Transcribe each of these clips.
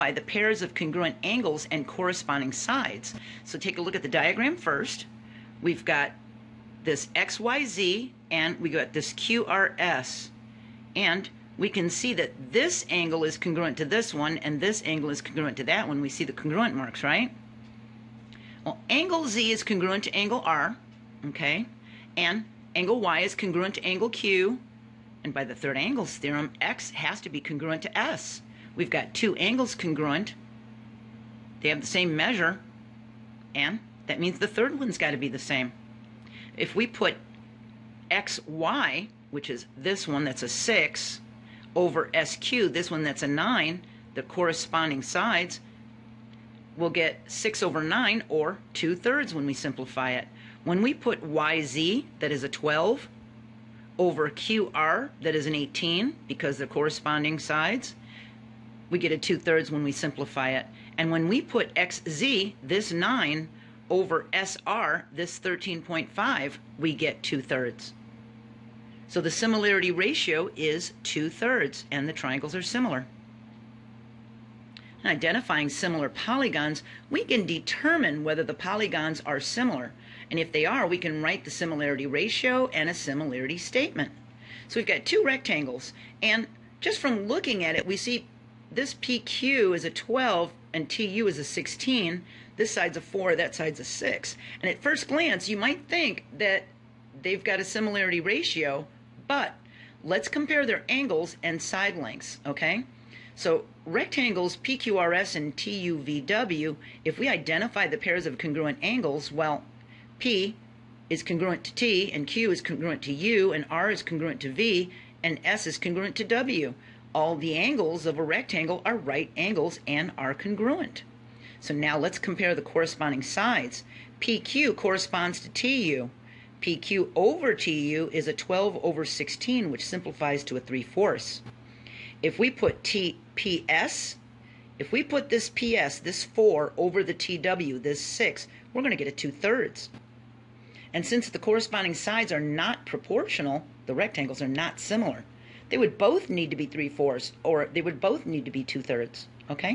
by the pairs of congruent angles and corresponding sides. So take a look at the diagram first. We've got this XYZ and we got this QRS, and we can see that this angle is congruent to this one and this angle is congruent to that one. We see the congruent marks, right? Well, angle Z is congruent to angle R, okay, and angle Y is congruent to angle Q, and by the third angles theorem, X has to be congruent to S. We've got two angles congruent, they have the same measure, and that means the third one's got to be the same. If we put XY, which is this one that's a 6, over SQ, this one that's a 9, the corresponding sides, we'll get 6 over 9, or 2/3 when we simplify it. When we put YZ, that is a 12, over QR, that is an 18, because they're corresponding sides, we get a 2/3 when we simplify it. And when we put XZ, this 9, over SR, this 13.5, we get 2/3. So the similarity ratio is 2/3, and the triangles are similar. In identifying similar polygons, we can determine whether the polygons are similar. And if they are, we can write the similarity ratio and a similarity statement. So we've got two rectangles, and just from looking at it, we see this PQ is a 12 and TU is a 16. This side's a 4, that side's a 6. And at first glance, you might think that they've got a similarity ratio, but let's compare their angles and side lengths, okay? So rectangles PQRS and TUVW, if we identify the pairs of congruent angles, well, P is congruent to T, and Q is congruent to U, and R is congruent to V, and S is congruent to W. All the angles of a rectangle are right angles and are congruent. So now let's compare the corresponding sides. PQ corresponds to TU. PQ over TU is a 12 over 16, which simplifies to a 3/4. If we put PS, if we put this PS, this 4, over the TW, this 6, we're going to get a 2/3. And since the corresponding sides are not proportional, the rectangles are not similar. They would both need to be 3/4, or they would both need to be 2/3, okay?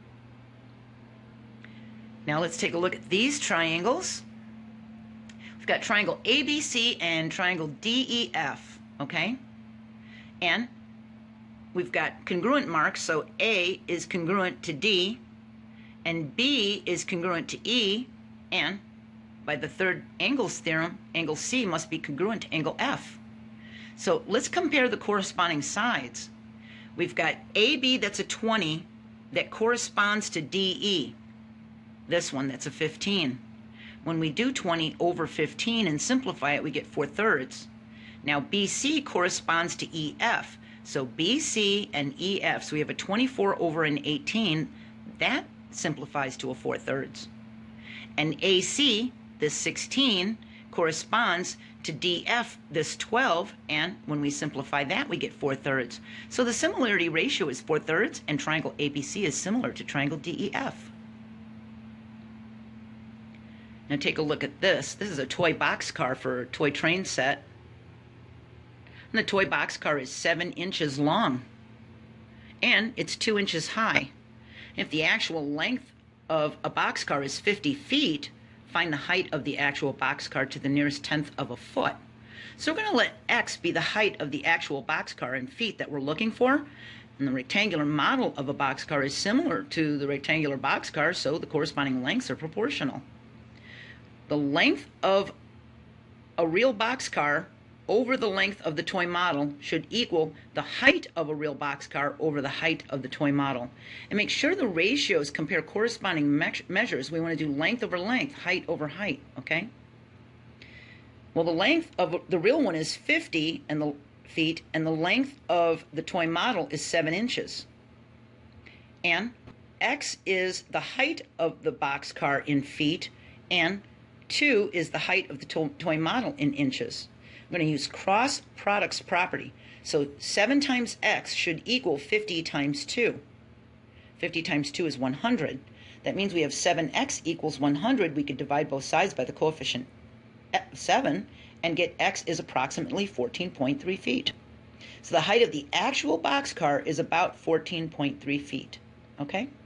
Now let's take a look at these triangles. We've got triangle ABC and triangle DEF, okay? And we've got congruent marks, so A is congruent to D, and B is congruent to E, and by the third angles theorem, angle C must be congruent to angle F. So let's compare the corresponding sides. We've got AB, that's a 20, that corresponds to DE. This one, that's a 15. When we do 20 over 15 and simplify it, we get 4/3. Now BC corresponds to EF. So BC and EF, so we have a 24 over an 18, that simplifies to a 4/3. And AC, this 16, corresponds to DF, this 12, and when we simplify that, we get 4/3. So the similarity ratio is 4/3, and triangle ABC is similar to triangle DEF. Now take a look at this. This is a toy boxcar for a toy train set. And the toy boxcar is 7 inches long, and it's 2 inches high. If the actual length of a boxcar is 50 feet, find the height of the actual boxcar to the nearest 1/10 of a foot. So we're going to let X be the height of the actual boxcar in feet that we're looking for. And the rectangular model of a boxcar is similar to the rectangular boxcar, so the corresponding lengths are proportional. The length of a real boxcar over the length of the toy model should equal the height of a real boxcar over the height of the toy model. And make sure the ratios compare corresponding measures. We want to do length over length, height over height, okay? Well, the length of the real one is 50 feet, and the length of the toy model is 7 inches. And X is the height of the boxcar in feet, and 2 is the height of the toy model in inches. I'm going to use cross products property. So 7 times X should equal 50 times 2. 50 times 2 is 100. That means we have 7X equals 100. We could divide both sides by the coefficient 7 and get X is approximately 14.3 feet. So the height of the actual boxcar is about 14.3 feet. Okay?